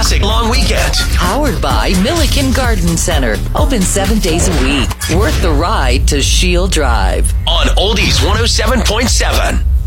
classic long weekend. Powered by Milliken Garden Center. Open 7 days a week. Worth the ride to Shield Drive. On Oldies 107.7.